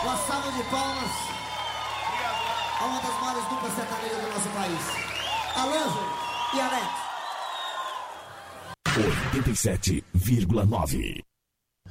Uma salva de palmas a uma das maiores duplas sertanejas do nosso país. Alonso e Alex. 87,9